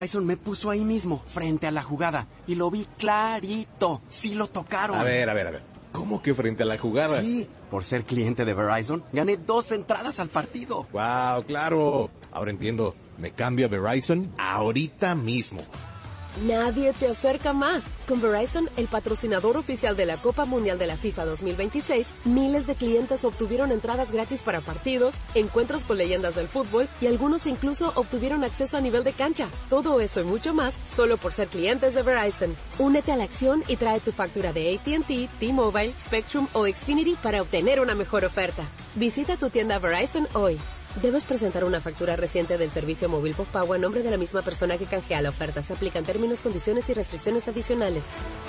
Tyson me puso ahí mismo, frente a la jugada, y lo vi clarito. Sí lo tocaron. A ver. ¿Cómo que frente a la jugada? Sí, por ser cliente de Verizon, gané 2 entradas al partido. ¡Wow, claro! Ahora entiendo. Me cambio a Verizon ahorita mismo. Nadie te acerca más. Con Verizon, el patrocinador oficial de la Copa Mundial de la FIFA 2026, miles de clientes obtuvieron entradas gratis para partidos, encuentros con leyendas del fútbol y algunos incluso obtuvieron acceso a nivel de cancha. Todo eso y mucho más, solo por ser clientes de Verizon. Únete a la acción y trae tu factura de AT&T, T-Mobile, Spectrum o Xfinity para obtener una mejor oferta. Visita tu tienda Verizon hoy. Debes presentar una factura reciente del servicio móvil postpago a nombre de la misma persona que canjea la oferta. Se aplican términos, condiciones y restricciones adicionales.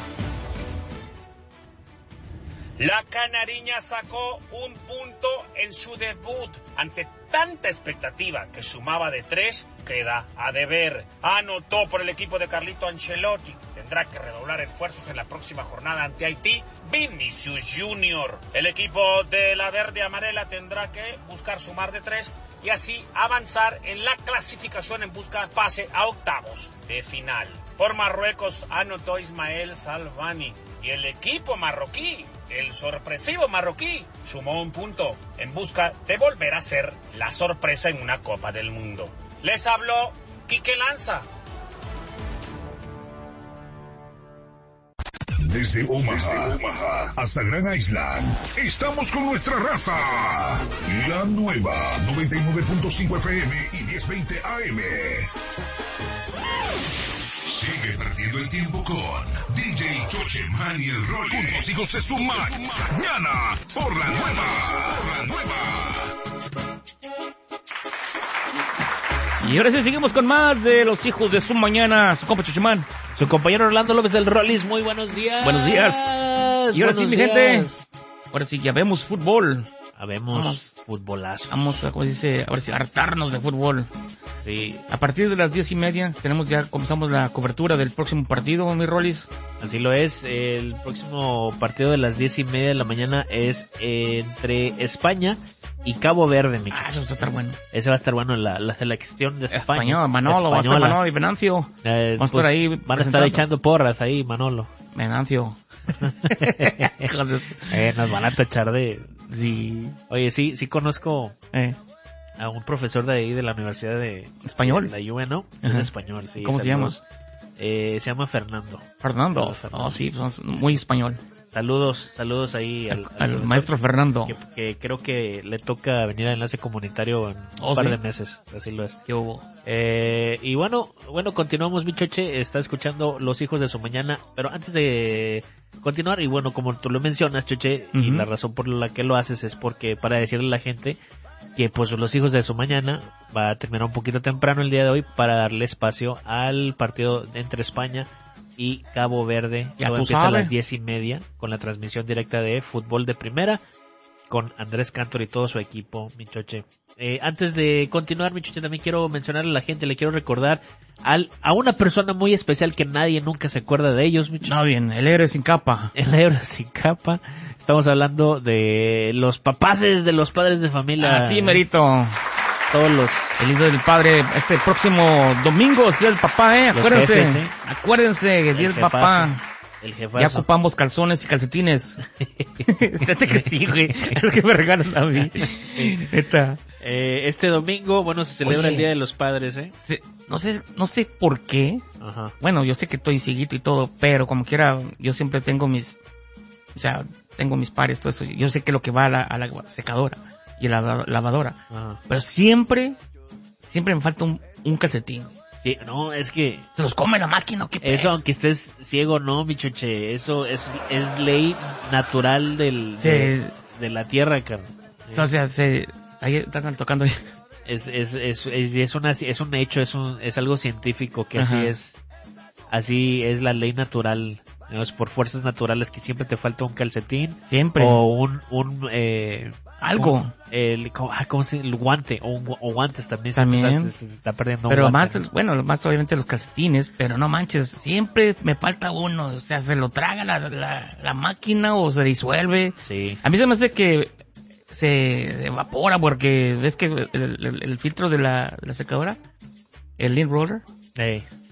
La canariña sacó un punto en su debut. Ante tanta expectativa que sumaba de 3, queda a deber. Anotó por el equipo de Carlito Ancelotti. Tendrá que redoblar esfuerzos en la próxima jornada ante Haití. Vinicius Junior. El equipo de la verde amarela tendrá que buscar sumar de 3 y así avanzar en la clasificación en busca pase a octavos de final. Por Marruecos anotó Ismael Salvani y el equipo marroquí, el sorpresivo marroquí, sumó un punto en busca de volver a ser la sorpresa en una Copa del Mundo. Les habló Quique Lanza. Desde Omaha hasta Grand Island, estamos con nuestra raza. La nueva 99.5 FM y 1020 AM. Sigue perdiendo el tiempo con DJ Choche Man y el Rolly. Con los hijos de su mañana por la nueva. Y ahora sí seguimos con más de los hijos de su mañana. Su compa Chuchimán, su compañero Orlando López del Rollis. Muy buenos días. Buenos días. Y ahora sí, mi gente, ahora sí ya vemos fútbol. Vemos futbolazo. Vamos a, como dice, ahora sí, hartarnos de fútbol. Sí. A partir de las 10:30 comenzamos la cobertura del próximo partido, mi Rollis. Así lo es. El próximo partido de las 10:30 de la mañana es entre España y Cabo Verde, mi. Eso va a estar bueno. Ese va a estar bueno, la selección de España. Manolo, va a estar Manolo y Venancio. Vamos a estar ahí. Van a estar echando porras ahí, Manolo. Venancio. Nos van a tachar de... Sí. Oye, sí conozco a un profesor de ahí de la Universidad de... ¿Español? De la UNO, ¿no? Es de español, sí. ¿Cómo se llama? Se llama Fernando. Fernando. Oh, sí, muy español. Saludos ahí al maestro Fernando. Que creo que le toca venir a Enlace Comunitario en un par de meses. Así lo es. ¿Qué hubo? Y bueno, continuamos, mi Choche. Está escuchando Los Hijos de su Mañana. Pero antes de continuar, y bueno, como tú lo mencionas, Choche, y la razón por la que lo haces es porque para decirle a la gente que pues Los Hijos de su Mañana va a terminar un poquito temprano el día de hoy para darle espacio al partido entre España y Cabo Verde. Ya tú empieza sabes. a las 10:30 con la transmisión directa de Fútbol de Primera con Andrés Cantor y todo su equipo, mi Choche. Antes de continuar, mi Choche, también quiero mencionarle a la gente, le quiero recordar a una persona muy especial que nadie nunca se acuerda de ellos, mi Choche. Nadie, el héroe sin capa. El héroe sin capa. Estamos hablando de los papaces de los padres de familia. Así, merito. Todos los... El Día del Padre, este próximo domingo, es Día del Papá, acuérdense. Jefes, Acuérdense, el Día del Papá. El jefazo. Ya ocupamos calzones y calcetines. Fíjate que sí, güey. Creo que me regalan a mí. Este domingo, bueno, se celebra el Día de los Padres, No sé por qué. Ajá. Bueno, yo sé que estoy cieguito y todo, pero como quiera, yo siempre tengo tengo mis pares, todo eso. Yo sé que lo que va a la secadora y a la lavadora. Ajá. Pero siempre me falta un calcetín. Sí, no, es que... ¿Se los come la máquina o qué? Eso, aunque estés ciego, no, mi Choche. Eso es ley natural de la tierra, carnal. O sea, ahí están tocando ahí. Es un hecho, es algo científico que así es la ley natural. ¿No? Es por fuerzas naturales que siempre te falta un calcetín. Siempre. O algo. ¿Cómo se dice? El guante. O guantes también. También. Se está perdiendo pero un guante. más obviamente los calcetines, pero no manches, siempre me falta uno. O sea, se lo traga la máquina o se disuelve. Sí. A mí se me hace que se evapora porque ves que el filtro de la secadora, el lint roller, Ey.